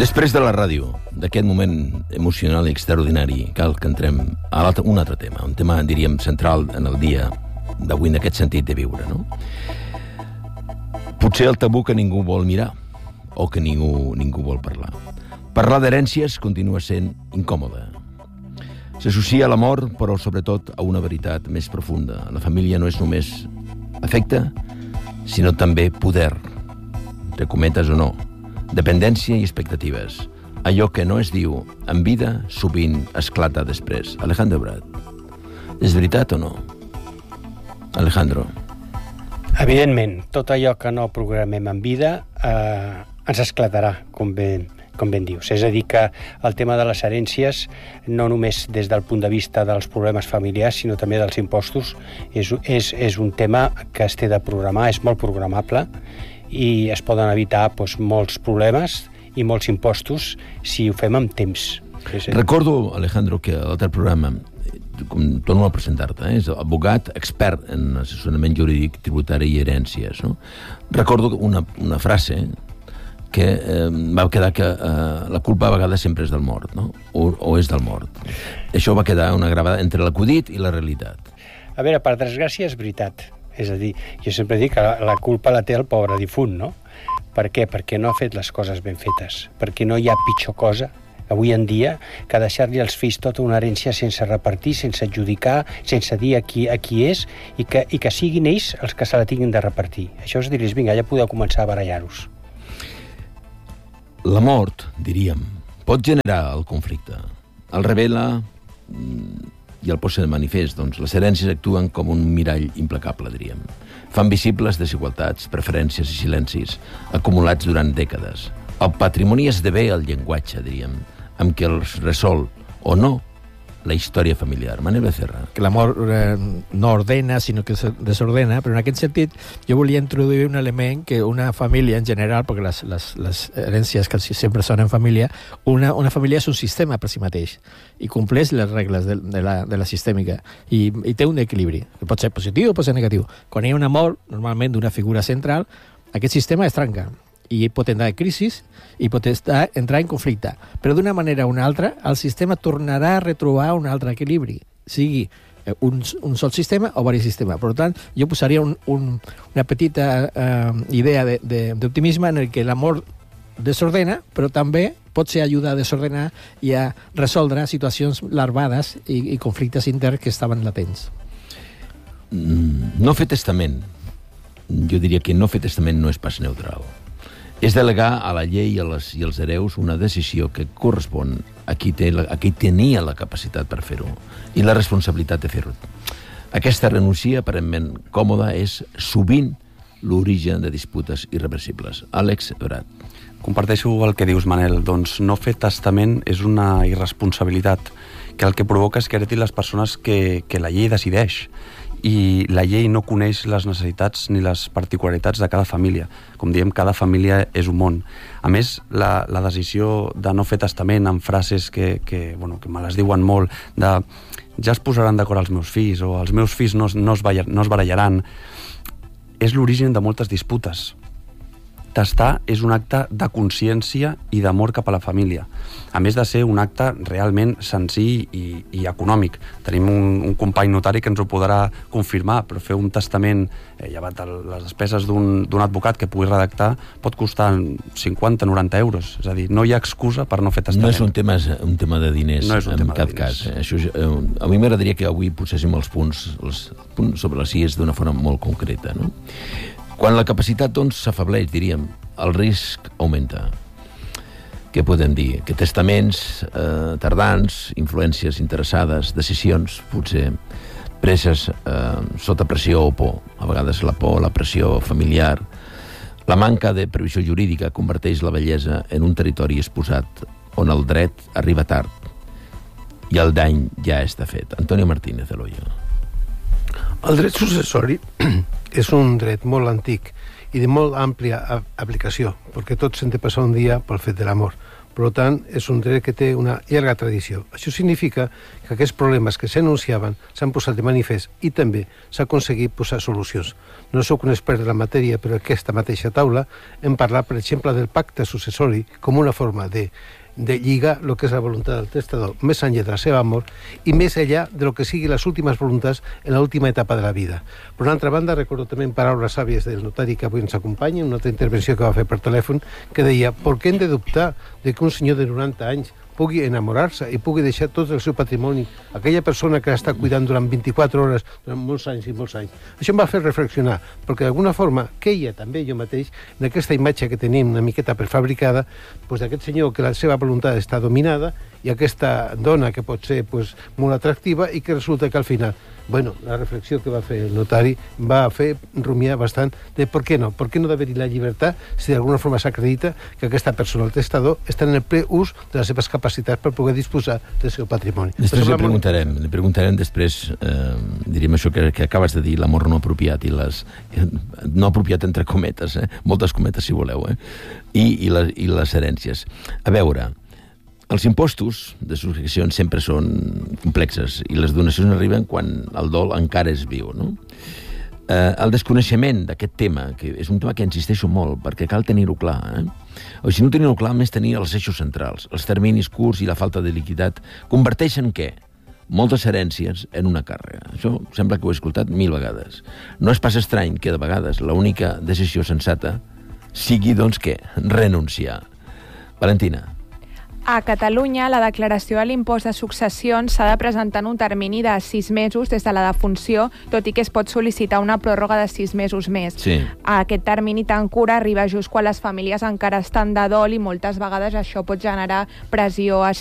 Després de la ràdio, d'aquest moment emocional i extraordinari, cal que entrem a un altre tema, un tema, diríem, central en el dia d'avui, en aquest sentit de viure, no? Potser el tabú que ningú vol mirar, o que ningú vol parlar. Parlar d'herències continua sent incòmode. S'associa a la mort, però sobretot a una veritat més profunda. La família no és només afecte, sinó també poder, entre cometes o no, dependència i expectatives. Allò que no es diu en vida sovint esclata després. Alejandro Prat, és veritat o no? Alejandro. Evidentment, tot allò que no programem en vida ens esclatarà, com ben dius. És a dir, que el tema de les herències, no només des del punt de vista dels problemes familiars, sinó també dels impostos, és un tema que es té de programar, és molt programable, i es poden evitar molts problemes i molts impostos si ho fem amb temps. Recordo, Alejandro, que a l'altre programa, com torno a presentar-te, és advocat expert en assessorament jurídic, tributari i herències, no? Recordo una frase que va quedar que la culpa a vegades sempre és del mort, no? O és del mort. Això va quedar una gravada entre l'acudit i la realitat. A veure, per desgràcia és veritat. És a dir, jo sempre dic que la culpa la té el pobre difunt, no? Per què? Perquè no ha fet les coses ben fetes. Perquè no hi ha pitjor cosa avui en dia que deixar-li als fills tota una herència sense repartir, sense adjudicar, sense dir a qui és, i que siguin ells els que se la tinguin de repartir. Això és dir-los, vinga, ja podeu començar a barallar-vos. La mort, diríem, pot generar el conflicte. El revela i el posa de manifest. Doncs les herències actuen com un mirall implacable, diríem. Fan visibles desigualtats, preferències i silencis acumulats durant dècades. El patrimoni esdevé el llenguatge, diríem, amb què els resol o no la història familiar. Manel Becerra. Que l'amor no ordena, sinó que desordena, però en aquest sentit jo volia introduir un element que una família en general, perquè les herències que sempre són en família, una família és un sistema per si mateix i compleix les regles de la sistèmica i té un equilibri, que pot ser positiu o pot ser negatiu. Quan hi ha una mort, normalment d'una figura central, aquest sistema es trenca i pot entrar en crisi i pot entrar en conflicte. Però d'una manera o una altra, el sistema tornarà a retrobar un altre equilibri, sigui un sol sistema o diversos sistemes. Per tant, jo posaria una petita idea d'optimisme en el que l'amor desordena, però també pot ser ajuda a desordenar i a resoldre situacions larvades i conflictes interns que estaven latents. No fer testament. Jo diria que no fer testament no és pas neutral. És delegar a la llei i als hereus una decisió que correspon a qui tenia la capacitat per fer-ho i la responsabilitat de fer-ho. Aquesta renúncia, aparentment còmoda, és sovint l'origen de disputes irreversibles. Àlex Prat. Comparteixo el que dius, Manel. Doncs no fer testament és una irresponsabilitat que el que provoca és que heretin les persones que la llei decideix. I la llei no coneix les necessitats ni les particularitats de cada família. Com diem, cada família és un món. A més, la decisió de no fer testament amb frases que me les diuen molt, de ja es posaran d'acord els meus fills o els meus fills no es barallaran, és l'origen de moltes disputes. Testar és un acte de consciència i d'amor cap a la família, a més de ser un acte realment senzill i econòmic. Tenim un company notari que ens ho podrà confirmar, però fer un testament, llevat les despeses d'un advocat que pugui redactar, pot costar 50-90 euros. És a dir, no hi ha excusa per no fer testament. No és un tema de diners, no és un tema cap cas. A mi m'agradaria que avui poséssim els punts sobre les ies d'una forma molt concreta, no? Quan la capacitat, doncs, s'afableix, diríem, el risc augmenta. Què podem dir? Que testaments tardans, influències interessades, decisions, potser preses sota pressió o por. A vegades la por, la pressió familiar. La manca de previsió jurídica converteix la bellesa en un territori exposat on el dret arriba tard i el dany ja està fet. Antonio Martínez de Loyo. El dret successori és un dret molt antic i de molt àmplia aplicació, perquè tot s'han de passar un dia pel fet de la mort. Per tant, és un dret que té una llarga tradició. Això significa que aquests problemes que s'anunciaven s'han posat de manifest i també s'ha aconseguit posar solucions. No sóc un expert de la matèria, però aquesta mateixa taula hem parlat, per exemple, del pacte successori com una forma de lligar el que és la voluntat del testador més enllà de la seva mort i més enllà de lo que sigui les últimes voluntats en l'última etapa de la vida. Per una altra banda, recordo també paraules sàvies del notari que avui ens acompanya, una altra intervenció que va fer per telèfon, que deia: per què hem de dubtar de que un senyor de 90 anys pugui enamorar-se i pugui deixar tot el seu patrimoni a aquella persona que l'està cuidant durant 24 hores, durant molts anys i molts anys? Això em va fer reflexionar, perquè d'alguna forma queia també jo mateix en aquesta imatge que tenim una miqueta prefabricada, doncs d'aquest senyor que la seva voluntat està dominada i aquesta dona que pot ser molt atractiva i que resulta que al final, la reflexió que va fer el notari va fer rumiar bastant de per què no d'haver-hi la llibertat si d'alguna forma s'acredita que aquesta persona, el testador, està en el ple ús de les seves capacitats per poder disposar del seu patrimoni. Després li preguntarem després, diríem això que acabes de dir, l'amor no apropiat i no apropiat entre cometes, moltes cometes si voleu, i les herències. A veure, els impostos de successions sempre són complexes i les donacions arriben quan el dol encara és viu, no? El desconeixement d'aquest tema, que és un tema que insisteixo molt, perquè cal tenir-ho clar, o si no tenir-ho clar, més tenir els eixos centrals. Els terminis curts i la falta de liquiditat converteixen què? Moltes herències en una càrrega. Això sembla que ho he escoltat 1000 vegades. No és pas estrany que de vegades l'única decisió sensata sigui, doncs, què? Renunciar. Valentina. A Catalunya, la declaració de l'impost de successions s'ha de presentar en un termini de 6 mesos des de la defunció, tot i que es pot sol·licitar una pròrroga de 6 mesos més. Sí. Aquest termini tan curt arriba just quan les famílies encara estan de dol i moltes vegades això pot generar pressió